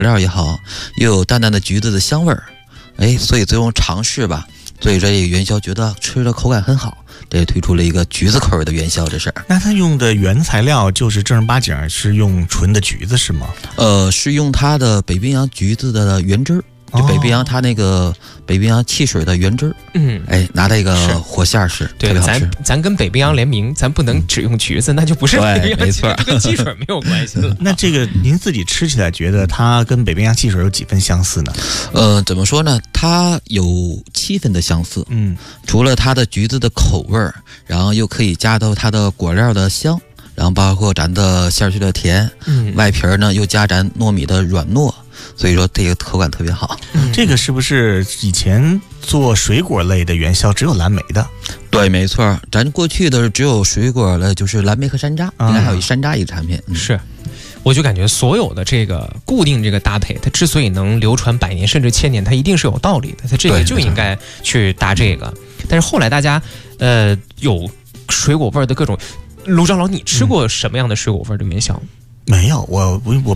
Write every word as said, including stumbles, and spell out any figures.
料也好，又有淡淡的橘子的香味儿，哎，所以最终尝试吧，所以这个元宵觉得吃的口感很好，这也推出了一个橘子口味的元宵，这是。 那它用的原材料就是正儿八经是用纯的橘子是吗？ 呃，是用它的北冰洋橘子的原汁儿。就北冰洋它那个北冰洋汽水的原汁儿， 嗯， 哎，拿那个火馅儿吃，特对， 别好吃。 咱咱跟北冰洋联名，咱不能只用橘子，那就不是北冰洋汽水，跟汽水没有关系了。 那这个您自己吃起来觉得它跟北冰洋汽水有几分相似呢？ 呃，怎么说呢？它有七分的相似， 嗯， 除了它的橘子的口味儿，然后又可以加到它的果料的香，然后包括咱的馅儿去的甜， 嗯， 外皮儿呢又加咱糯米的软糯。所以说这个口感特别好。 嗯、这个是不是以前做水果类的元宵只有蓝莓的？ 对，没错，咱过去的只有水果的，就是蓝莓和山楂， 嗯、 应该还有一山楂一个产品。嗯、 是，我就感觉所有的这个固定这个搭配，它之所以能流传百年甚至千年，它一定是有道理的，它这个就应该去搭这个。但是后来大家呃有水果味的各种，卢长老，你吃过什么样的水果味的元宵？ 没有，我我我。